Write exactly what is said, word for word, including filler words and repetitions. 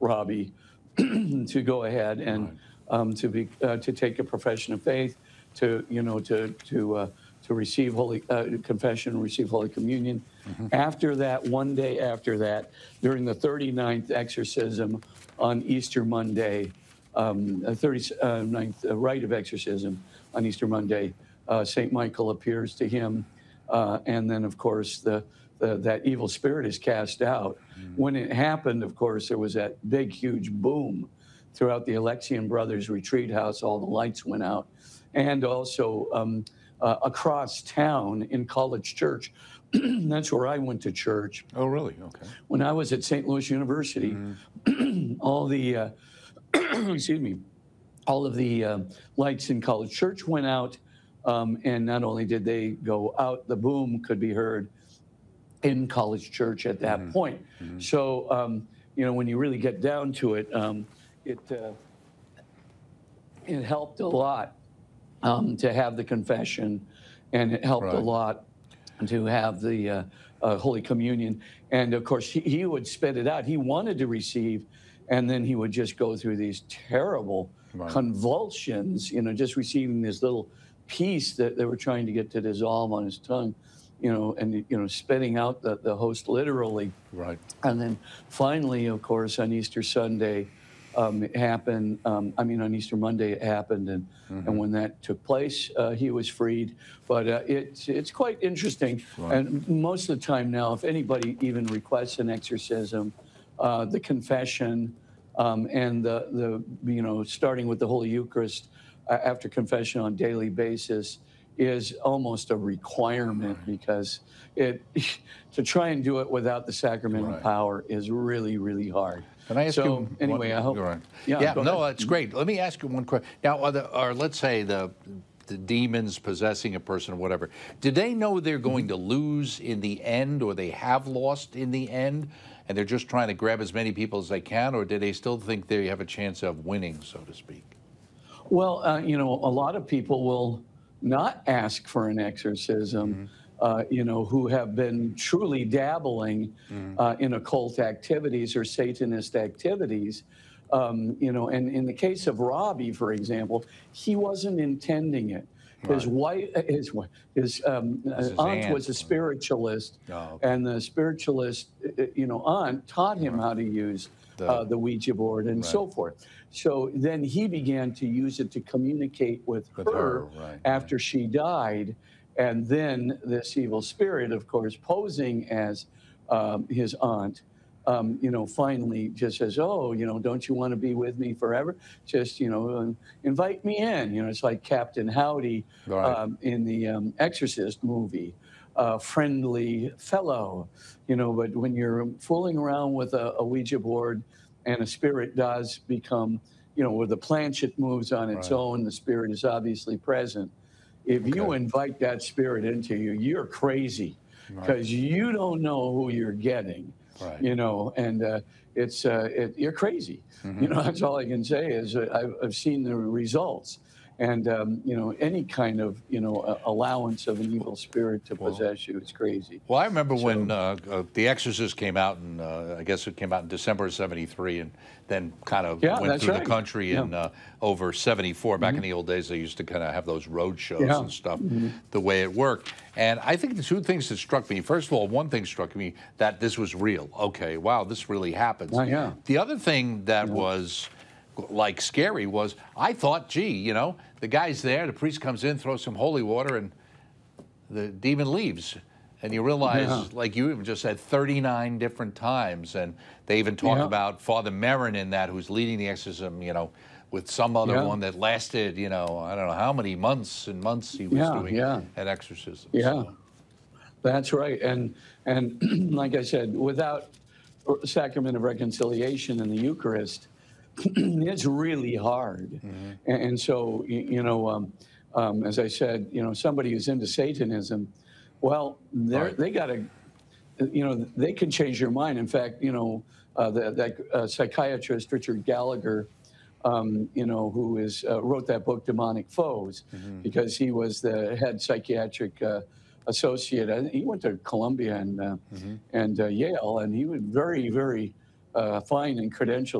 Robbie to go ahead and Right. um, to be uh, to take a profession of faith, to you know to to uh, to receive holy uh, confession, receive Holy Communion. Mhm. After that, one day after that, during the thirty-ninth exorcism on Easter Monday, um, uh, thirty-ninth uh, rite of exorcism on Easter Monday, uh, Saint Michael appears to him, uh, and then of course the, the that evil spirit is cast out. Mm. When it happened, of course, there was that big, huge boom throughout the Alexian Brothers retreat house. All the lights went out, and also um, uh, across town in College Church. That's where I went to church. Oh, really? Okay. When I was at Saint Louis University, Mm. all the uh, excuse me, all of the uh, lights in College Church went out, um, and not only did they go out, the boom could be heard in College Church at that Mhm. point. Mhm. So, um, you know, when you really get down to it, um, it uh, it helped a lot um, to have the confession, and it helped a Right. lot to have the uh, uh, Holy Communion. And of course, he, he would spit it out. He wanted to receive, and then he would just go through these terrible Right. convulsions, you know, just receiving this little piece that they were trying to get to dissolve on his tongue, you know, and, you know, spitting out the, the host literally. Right. And then finally, of course, on Easter Sunday, um, it happened. Um, I mean, on Easter Monday, it happened, and Mhm. and when that took place, uh, he was freed. But uh, it's it's quite interesting. Right. And most of the time now, if anybody even requests an exorcism, uh, the confession um, and the the you know starting with the Holy Eucharist uh, after confession on a daily basis is almost a requirement, Right. because it to try and do it without the sacramental Right. power is really, really hard. Can I ask So you anyway, one, I hope. You're right. Yeah, Yeah. go No, ahead. that's great. Let me ask you one question. Now, are the, or let's say the the demons possessing a person or whatever. Did they know they're going to lose in the end, or they have lost in the end, and they're just trying to grab as many people as they can, or do they still think they have a chance of winning, so to speak? Well, uh, you know, a lot of people will not ask for an exorcism, uh, you know, who have been truly dabbling Mhm. uh, in occult activities or Satanist activities. Um, you know, and in the case of Robbie, for example, he wasn't intending it. His Right. wife, his wi- his um, That's uh, his aunt aunt. was a spiritualist, Oh, okay. and the spiritualist, uh, uh, you know, aunt taught him Right. how to use The- uh, the Ouija board and Right. so forth. So then he began to use it to communicate with, With her, her right, after right. she died. And then this evil spirit, of course, posing as um, his aunt, um, you know, finally just says, "Oh, you know, don't you want to be with me forever? Just, you know, um, invite me in." You know, it's like Captain Howdy Right. um, in the um, Exorcist movie, uh, friendly fellow, you know. But when you're fooling around with a, a Ouija board, and a spirit does become, you know, where the planchet moves on its Right. own, the spirit is obviously present. If you Okay. invite that spirit into you, you're crazy, Right. because you don't know who you're getting, Right. you know, and uh, it's uh, it, you're crazy. Mhm. You know, that's all I can say is uh, I've, I've seen the results. And, um, you know, any kind of, you know, uh, allowance of an evil spirit to Well- possess you is crazy. Well, I remember So- when uh, uh, The Exorcist came out, and uh, I guess it came out in December of seventy-three, and then kind of Yeah, went that's through right. the country Yeah. in uh, over seventy-four. Back in the old days, they used to kind of have those road shows Yeah. and stuff, Mhm. the way it worked. And I think the two things that struck me, first of all, one thing struck me, that this was real. Okay, wow, this really happens. Oh, yeah. The other thing that Yeah. was like scary was I thought, gee, you know, the guy's there, the priest comes in, throws some holy water, and the demon leaves. And you realize, Yeah. like you even just said, thirty-nine different times. And they even talk Yeah. about Father Merrin in that, who's leading the exorcism, you know, with some other Yeah. one that lasted, you know, I don't know how many months and months he was Yeah, doing yeah. an exorcism. Yeah. So, That's right. And and like I said, without sacrament of reconciliation in the Eucharist, it's really hard. Mm-hmm. And, and so, you, you know, um, um, as I said, you know, somebody who's into Satanism, well, they're, Right. they got to, you know, they can change your mind. In fact, you know, uh, the, that uh, psychiatrist Richard Gallagher, um, you know, who is uh, wrote that book Demonic Foes, Mhm. because he was the head psychiatric uh, associate. I- He went to Columbia and uh, Mhm. and uh, Yale, and he was very, very uh, fine and credentialed.